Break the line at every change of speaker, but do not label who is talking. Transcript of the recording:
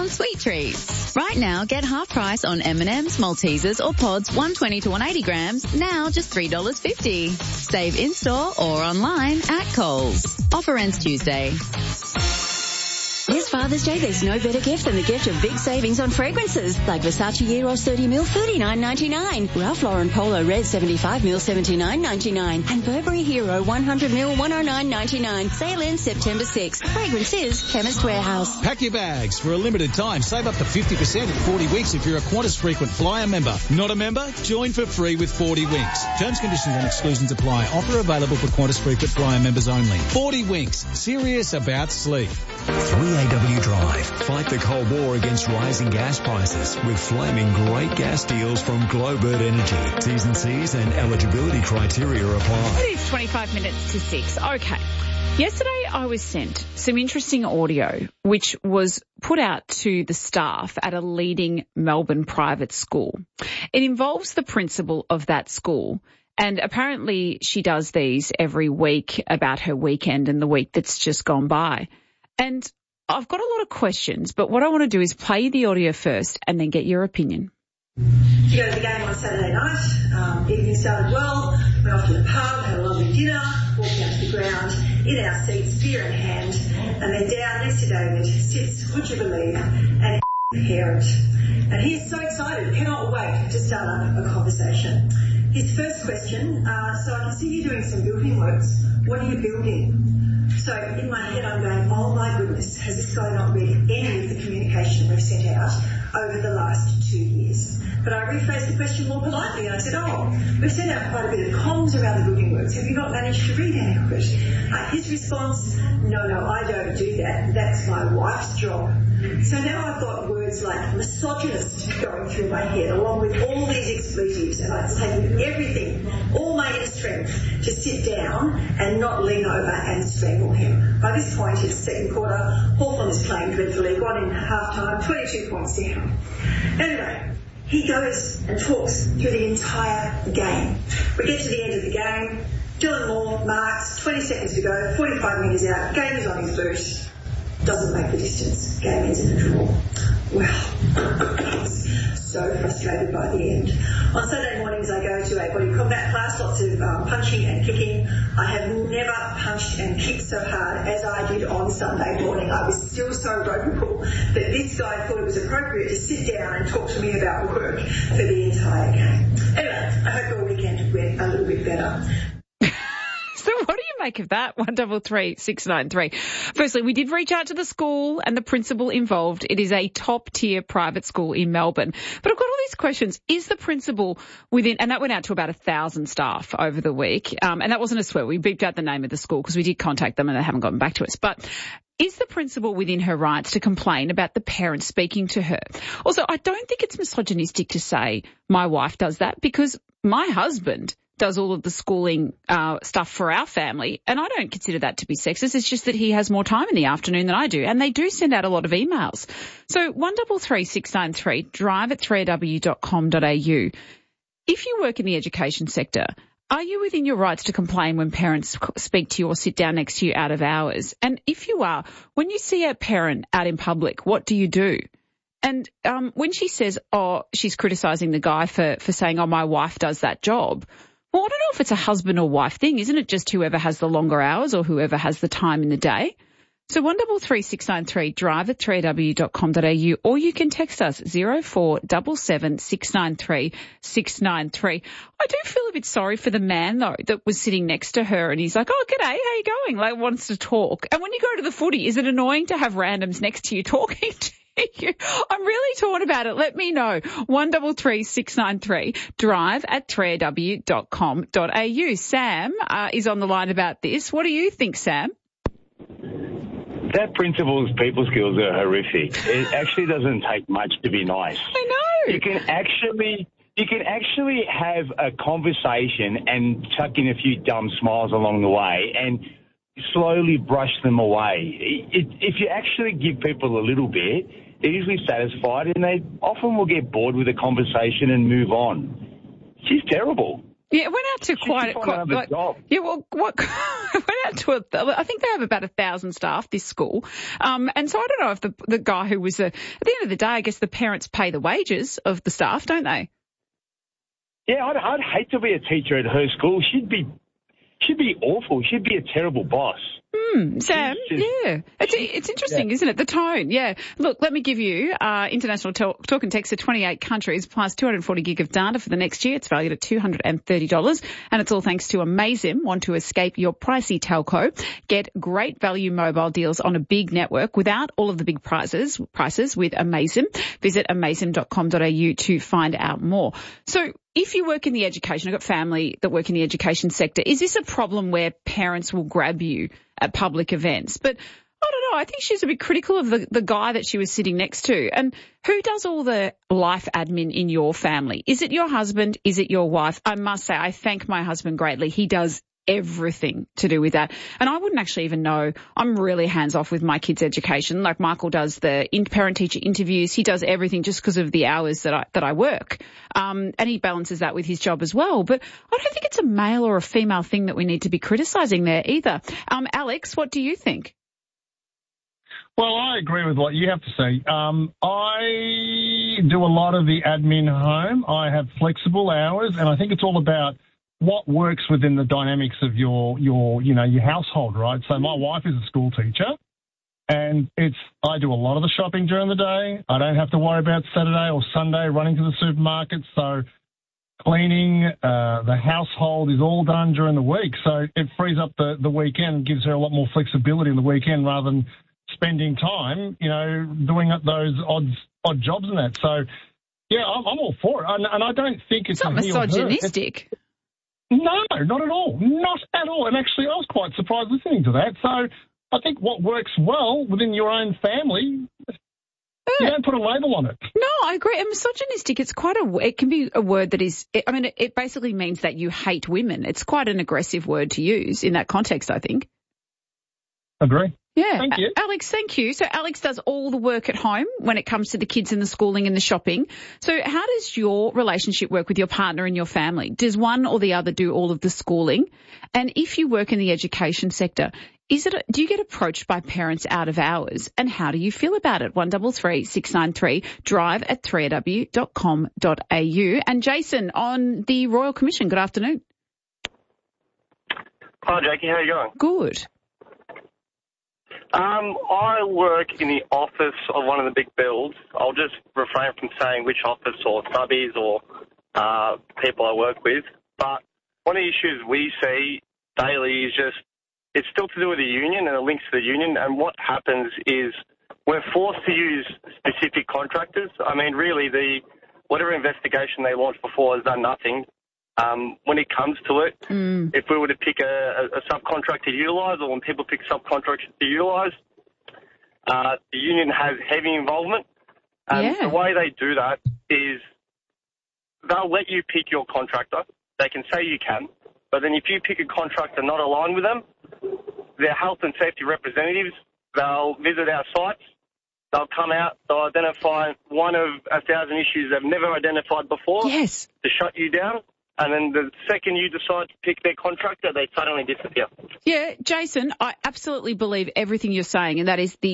on Sweet Treats. Right now, get half price on M&M's, Maltesers or Pods 120 to 180 grams, now just $3.50. Save in-store or online at Coles. Offer ends Tuesday.
This Father's Day, there's no better gift than the gift of big savings on fragrances, like Versace Eros 30ml, $39.99. Ralph Lauren Polo Red 75ml, $79.99. And Burberry Hero 100ml, $109.99. Sale ends September 6th. Fragrances, Chemist Warehouse.
Pack your bags for a limited time. Save up to 50% at 40 Winks if you're a Qantas Frequent Flyer member. Not a member? Join for free with 40 Winks. Terms, conditions and exclusions apply. Offer available for Qantas Frequent Flyer members only. 40 Winks. Serious about sleep.
3AW Drive. Fight the Cold War against rising gas prices with flaming great gas deals from Globert Energy. T's and C's and eligibility criteria apply.
It is 25 minutes to 6. Okay. Yesterday I was sent some interesting audio which was put out to the staff at a leading Melbourne private school. It involves the principal of that school, and apparently she does these every week about her weekend and the week that's just gone by. And I've got a lot of questions, but what I want to do is play the audio first and then get your opinion.
To go to the game on Saturday night, evening started well, went off to the pub, had a lovely dinner, walked out to the ground, in our seats, beer in hand, and then down next to David sits, would you believe, an parent. And he is so excited, cannot wait to start up a conversation. His first question, so I can see you doing some building works. What are you building? So in my head I'm going, oh my goodness, has this guy not read any of the communication we've sent out over the last 2 years? But I rephrased the question more politely and I said, we've sent out quite a bit of comms around the building works. Have you not managed to read any of it? His response, no, I don't do that. That's my wife's job. So now I've got words like misogynist going through my head along with all these expletives, and I've taken everything, all my inner strength to sit down and not lean over and strangle him. By this point, it's second quarter, Hawthorn is playing dreadfully, gone in half-time, 22 points down. Anyway, he goes and talks through the entire game. We get to the end of the game, Dylan Moore marks, 20 seconds to go, 45 metres out, game is on his boot. Doesn't make the distance. Game ends in a draw. Well, I was so frustrated by the end. On Saturday mornings I go to a body combat class, lots of punching and kicking. I have never punched and kicked so hard as I did on Sunday morning. I was still so vocal that this guy thought it was appropriate to sit down and talk to me about work for the entire game. Anyway, I hope your weekend went a little bit better.
So what do you make of that? 133693. Firstly, we did reach out to the school and the principal involved. It is a top-tier private school in Melbourne. But I've got all these questions. Is the principal within, and that went out to about 1,000 staff over the week, and that wasn't a swear. We beeped out the name of the school because we did contact them and they haven't gotten back to us. But is the principal within her rights to complain about the parents speaking to her? Also, I don't think it's misogynistic to say my wife does that, because my husband does all of the schooling stuff for our family, and I don't consider that to be sexist. It's just that he has more time in the afternoon than I do, and they do send out a lot of emails. So 133693, drive at 3aw.com.au. If you work in the education sector, are you within your rights to complain when parents speak to you or sit down next to you out of hours? And if you are, when you see a parent out in public, what do you do? And when she says, she's criticising the guy for saying, my wife does that job, well, I don't know if it's a husband or wife thing. Isn't it just whoever has the longer hours or whoever has the time in the day? So 133693, drive at 3aw.com.au, or you can text us 0477 693 693. I do feel a bit sorry for the man, though, that was sitting next to her, and he's like, g'day, how you going? Like, wants to talk. And when you go to the footy, is it annoying to have randoms next to you talking to you? I'm really torn about it. Let me know. 133693, drive at 3aw.com.au. Sam is on the line about this. What do you think, Sam?
That principal's people skills are horrific. It actually doesn't take much to be nice.
I know.
You can actually have a conversation and tuck in a few dumb smiles along the way and slowly brush them away. If you actually give people a little bit, they're usually satisfied and they often will get bored with the conversation and move on. She's terrible.
Yeah, it went out to quite
job.
Yeah, well, went out I think they have about 1,000 staff, this school. And so I don't know if the guy who was at the end of the day, I guess the parents pay the wages of the staff, don't they?
Yeah, I'd hate to be a teacher at her school. She'd be awful. She'd be a terrible boss.
Sam, yeah. It's interesting, isn't it? The tone, yeah. Look, let me give you international talk and text to 28 countries plus 240 gig of data for the next year. It's valued at $230 and it's all thanks to Amazim. Want to escape your pricey telco? Get great value mobile deals on a big network without all of the big prices with Amazim. Visit amazim.com.au to find out more. So if you work in the education, I've got family that work in the education sector, is this a problem where parents will grab you at public events? But I don't know, I think she's a bit critical of the guy that she was sitting next to. And who does all the life admin in your family? Is it your husband? Is it your wife? I must say, I thank my husband greatly. He does everything to do with that. And I wouldn't actually even know. I'm really hands off with my kids' education. Like Michael does the parent-teacher interviews. He does everything just because of the hours that I work. And he balances that with his job as well. But I don't think it's a male or a female thing that we need to be criticising there either. Alex, what do you think?
Well, I agree with what you have to say. I do a lot of the admin home. I have flexible hours, and I think it's all about what works within the dynamics of your household, right? So my wife is a school teacher, and I do a lot of the shopping during the day. I don't have to worry about Saturday or Sunday running to the supermarket. So cleaning, the household is all done during the week. So it frees up the weekend and gives her a lot more flexibility in the weekend rather than spending time, doing those odd jobs and that. So, yeah, I'm all for it. And I don't think it's
not misogynistic.
No, not at all. Not at all. And actually, I was quite surprised listening to that. So I think what works well within your own family, you don't put a label on it.
No, I agree. And misogynistic, it can be a word that is, it basically means that you hate women. It's quite an aggressive word to use in that context, I think.
Agree.
Yeah.
Thank you.
Alex, thank you. So Alex does all the work at home when it comes to the kids and the schooling and the shopping. So how does your relationship work with your partner and your family? Does one or the other do all of the schooling? And if you work in the education sector, do you get approached by parents out of hours? And how do you feel about it? 133 693 drive at 3aw.com.au. And Jason on the Royal Commission. Good afternoon.
Hi, Jackie. How are you going?
Good.
I work in the office of one of the big builds. I'll just refrain from saying which office or subbies or people I work with. But one of the issues we see daily is it's still to do with the union and it links to the union. And what happens is we're forced to use specific contractors. I mean, really, whatever investigation they launched before has done nothing. When it comes to it, if we were to pick a subcontractor to utilise, or when people pick subcontractors to utilise, the union has heavy involvement. And the way they do that is they'll let you pick your contractor. They can say you can, but then if you pick a contractor not aligned with them, their health and safety representatives, they'll visit our sites. They'll come out, they'll identify one of 1,000 issues they've never identified before to shut you down. And then the second you decide to pick their contractor, they suddenly disappear.
Yeah, Jason, I absolutely believe everything you're saying, and that is the